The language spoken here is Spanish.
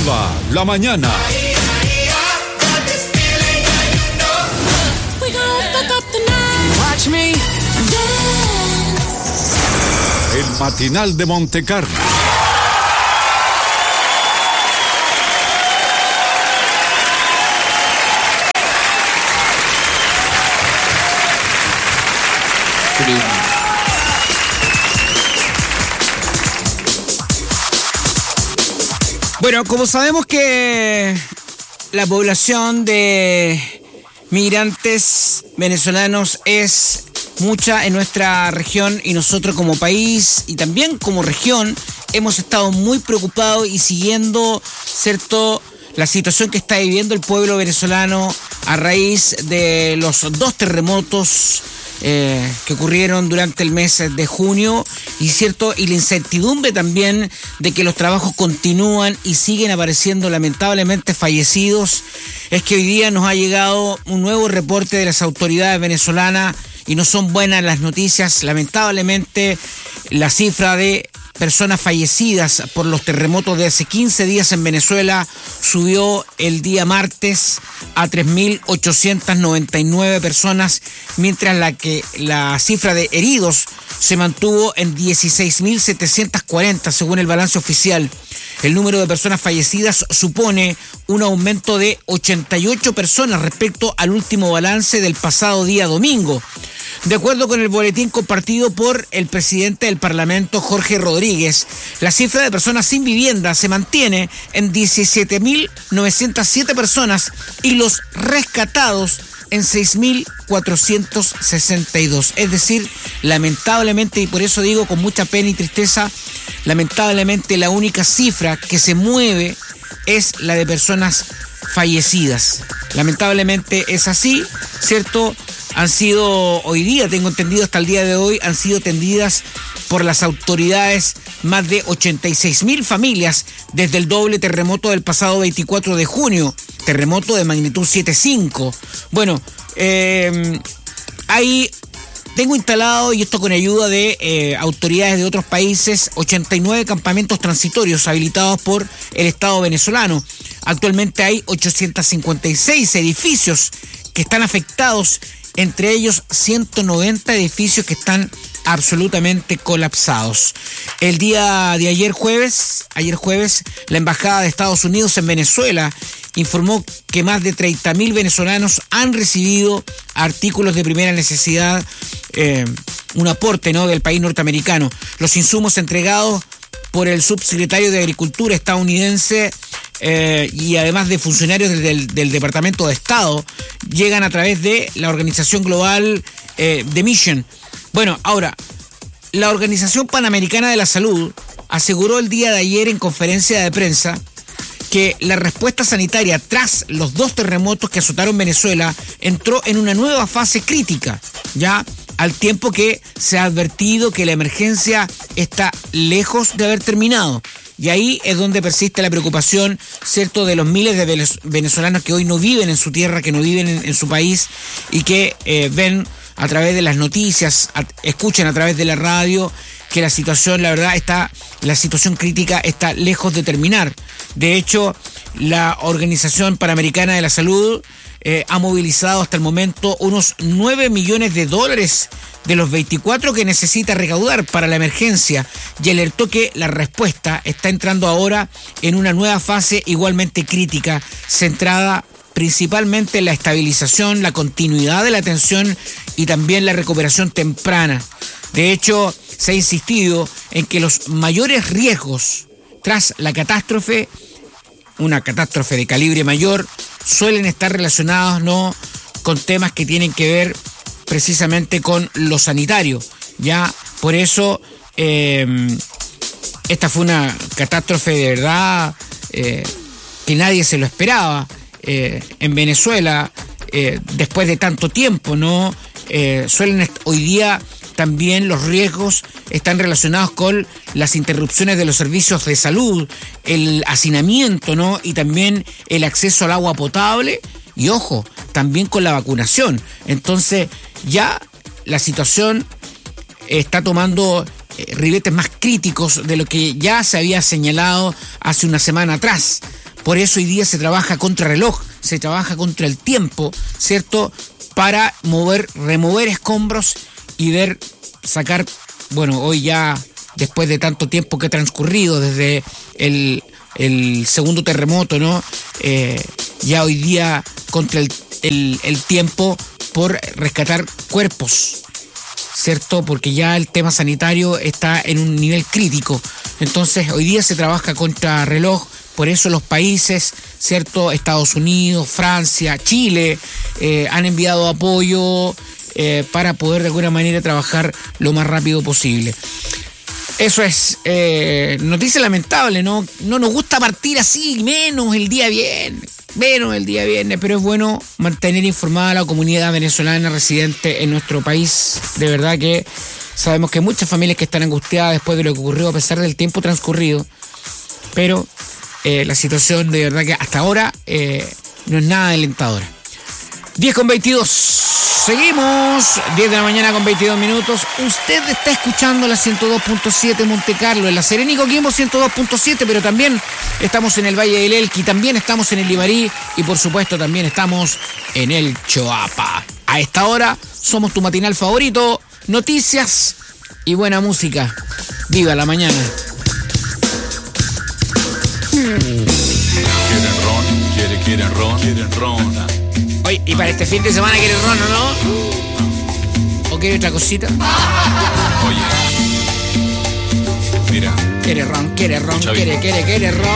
Viva la mañana. El matinal de Montecarlo. Bueno, como sabemos que la población de migrantes venezolanos es mucha en nuestra región, y nosotros como país y también como región hemos estado muy preocupados y siguiendo, ¿cierto?, la situación que está viviendo el pueblo venezolano a raíz de los 2 terremotos que ocurrieron durante el mes de junio, y cierto, y la incertidumbre también de que los trabajos continúan y siguen apareciendo lamentablemente fallecidos. Es que hoy día nos ha llegado un nuevo reporte de las autoridades venezolanas y no son buenas las noticias. Lamentablemente la cifra de personas fallecidas por los terremotos de hace 15 días en Venezuela subió el día martes a 3.899 personas, mientras la cifra de heridos se mantuvo en 16.740 según el balance oficial. El número de personas fallecidas supone un aumento de 88 personas respecto al último balance del pasado día domingo. De acuerdo con el boletín compartido por el presidente del Parlamento, Jorge Rodríguez, la cifra de personas sin vivienda se mantiene en 17.907 personas y los rescatados en 6.462. Es decir, lamentablemente, y por eso digo con mucha pena y tristeza, lamentablemente la única cifra que se mueve es la de personas fallecidas. Lamentablemente es así, ¿cierto? Han sido, hoy día, tengo entendido, hasta el día de hoy, han sido atendidas por las autoridades más de 86.000 familias desde el doble terremoto del pasado 24 de junio, terremoto de magnitud 7.5. Bueno, ahí tengo instalado, y esto con ayuda de autoridades de otros países, 89 campamentos transitorios habilitados por el Estado venezolano. Actualmente hay 856 edificios que están afectados, entre ellos 190 edificios que están absolutamente colapsados. El día de ayer jueves, la Embajada de Estados Unidos en Venezuela informó que más de 30.000 venezolanos han recibido artículos de primera necesidad, un aporte, ¿no?, del país norteamericano. Los insumos entregados por el subsecretario de Agricultura estadounidense y además de funcionarios del Departamento de Estado llegan a través de la organización global The Mission. Bueno, ahora, la Organización Panamericana de la Salud aseguró el día de ayer en conferencia de prensa que la respuesta sanitaria tras los 2 terremotos que azotaron Venezuela entró en una nueva fase crítica, ya al tiempo que se ha advertido que la emergencia está lejos de haber terminado. Y ahí es donde persiste la preocupación, ¿cierto?, de los miles de venezolanos que hoy no viven en su tierra, que no viven en su país y que ven a través de las noticias, escuchan a través de la radio que la situación, la verdad, la situación crítica está lejos de terminar. De hecho, la Organización Panamericana de la Salud ha movilizado hasta el momento unos $9 millones de los 24 que necesita recaudar para la emergencia, y alertó que la respuesta está entrando ahora en una nueva fase igualmente crítica, centrada principalmente en la estabilización, la continuidad de la atención y también la recuperación temprana. De hecho, se ha insistido en que los mayores riesgos tras la catástrofe, una catástrofe de calibre mayor, suelen estar relacionados, ¿no?, con temas que tienen que ver precisamente con lo sanitario. Ya, por eso, esta fue una catástrofe de verdad que nadie se lo esperaba en Venezuela después de tanto tiempo, ¿no? Hoy día también los riesgos están relacionados con las interrupciones de los servicios de salud, el hacinamiento, ¿no?, y también el acceso al agua potable, y ojo, también con la vacunación. Entonces ya la situación está tomando ribetes más críticos de lo que ya se había señalado hace una semana atrás. Por eso hoy día se trabaja contra reloj, se trabaja contra el tiempo, ¿cierto? Para remover escombros y sacar, bueno, hoy ya, después de tanto tiempo que ha transcurrido desde el segundo terremoto, ¿no? Ya hoy día contra el tiempo por rescatar cuerpos, ¿cierto? Porque ya el tema sanitario está en un nivel crítico. Entonces, hoy día se trabaja contra reloj, por eso los países, ¿cierto? Estados Unidos, Francia, Chile, han enviado apoyo para poder de alguna manera trabajar lo más rápido posible. Eso es noticia lamentable, ¿no? No nos gusta partir así, menos el día viernes, pero es bueno mantener informada a la comunidad venezolana residente en nuestro país. De verdad que sabemos que hay muchas familias que están angustiadas después de lo que ocurrió a pesar del tiempo transcurrido, pero la situación de verdad que hasta ahora no es nada alentadora. 10:22. Seguimos, 10 de la mañana con 22 minutos. Usted está escuchando la 102.7 Monte Carlo, en la Serena y Coquimbo 102.7, pero también estamos en el Valle del Elqui, también estamos en el Limarí y por supuesto también estamos en el Choapa. A esta hora somos tu matinal favorito, noticias y buena música. Viva la mañana. Quieren ron. Oye, y para este fin de semana quiere ron, ¿o no? ¿O quiere otra cosita? Oye, mira. Quiere ron, quiere ron.